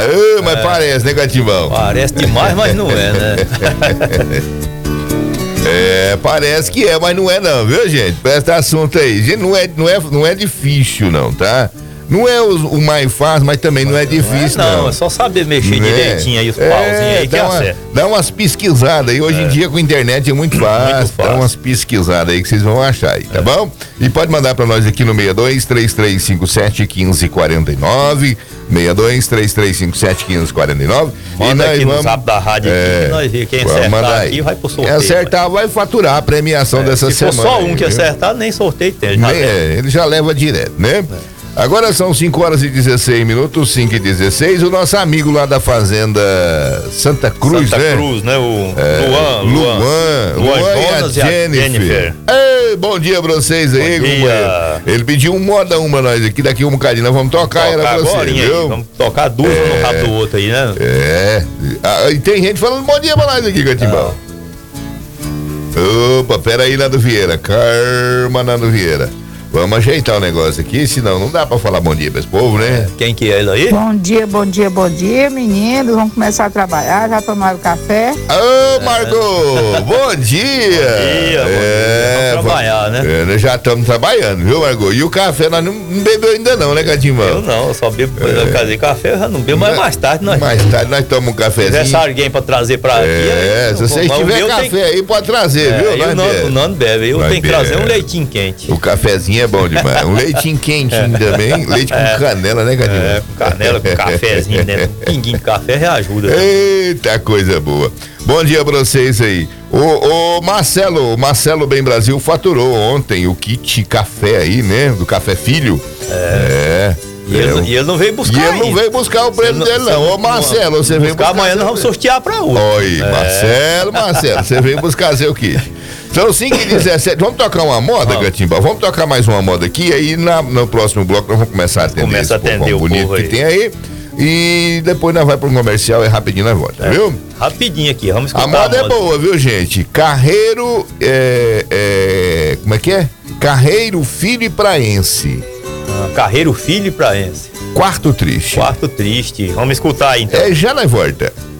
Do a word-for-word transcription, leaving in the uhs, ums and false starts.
Ah, mas é. Parece, né, Gatimão? Parece demais, mas não é, né? É, parece que é, mas não é não, viu, gente? Presta assunto aí. Gente, não é, não é, não é difícil, não, tá? Não é o, o mais fácil, mas também não é difícil, não. É, não, não. É só saber mexer não direitinho é. aí, os é, pauzinhos aí que dá, uma, dá umas pesquisadas aí. Hoje é. em dia com a internet é muito fácil. Muito fácil. Dá umas pesquisadas aí que vocês vão achar aí, tá é. bom? E pode mandar pra nós aqui no seis dois, três três cinco sete, um cinco quatro nove. seis dois, três três cinco sete, um cinco quatro nove. Manda aqui vamos, no zap da rádio é, aqui, nós vemos. Quem acertar aqui vai pro sorteio. Quem acertar vai, vai faturar a premiação é, dessa se semana. Se for só um aí, que viu? acertar, nem sorteio tem. Já é, ele já leva direto, né? É. Agora são cinco horas e dezesseis minutos, cinco e dezesseis. O nosso amigo lá da Fazenda Santa Cruz, Santa né? Santa Cruz, né? O é, Luan, Luan, Luan, Luan, Luan e a Jennifer. Jennifer. Ei, bom dia pra vocês aí, companheiro. Ele pediu um moda uma pra nós aqui, daqui um bocadinho nós vamos tocar, vamos tocar era pra você, viu? Vamos tocar duas é, no rabo do outro aí, né? É. Ah, e tem gente falando bom dia pra nós aqui, Gatimbal. Ah. Opa, pera aí, Nando Vieira. Karma, Nando Vieira. Vamos ajeitar o negócio aqui, senão não dá pra falar bom dia pra esse povo, né? Quem que é ele aí? Bom dia, bom dia, bom dia, meninos. Vamos começar a trabalhar, já tomaram café? Ô, é. Margot, bom dia! Bom dia, é, vamos trabalhar, vamos, né? É, nós já estamos trabalhando, viu, Margot? E o café nós não, não bebeu ainda não, né, Gatimão? Eu não, eu só bebo, é. eu casei café, eu já não bebo, mas mais tarde nós... Mais tarde nós tomamos um cafezinho. Se tivesse alguém pra trazer pra aqui... É, aí, se vocês tiverem café tem... aí, pode trazer, é, viu? Nós o Nando bebe, eu tenho que trazer um leitinho quente. O cafezinho é bom demais, um leitinho quentinho também, leite com é, canela, né, Gatinho? É, com canela, com cafezinho dentro, um pinguinho de café reajuda. Né? Eita, coisa boa. Bom dia pra vocês aí. O, o Marcelo, o Marcelo Bem Brasil faturou ontem o kit café aí, né, do Café Filho. É. é. E ele, é, e ele não veio buscar. E ele ainda. não veio buscar o prêmio dele, não. Ô, Marcelo, você veio buscar. Amanhã nós vamos sortear pra outro. Oi, é. Marcelo, Marcelo, você veio buscar seu kit. São cinco e dezessete. Vamos tocar uma moda, Gatimba? Vamos tocar mais uma moda aqui. Aí na, no próximo bloco nós vamos começar a atender. Começa a atender o bonito povo que aí. tem aí. E depois nós vamos para um comercial e rapidinho nós volta, é. viu? Rapidinho aqui, vamos escutar. A moda, a moda é boa, viu, gente? Carreiro, é, é, como é que é? Carreiro Filho e Praense. Ah, Carreiro Filho e Praense. Quarto Triste. Quarto Triste. Vamos escutar aí, então. É, já na volta.